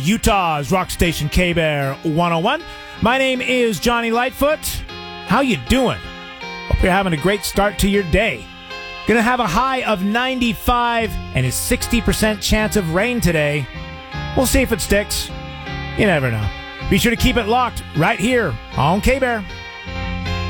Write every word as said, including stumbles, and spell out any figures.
Utah's rock station K-Bear one oh one. My name is Johnny Lightfoot. How you doing? Hope you're having a great start to your day. Gonna have a high of ninety-five and a sixty percent chance of rain today. We'll see if it sticks. You never know. Be sure to keep it locked right here on K-Bear.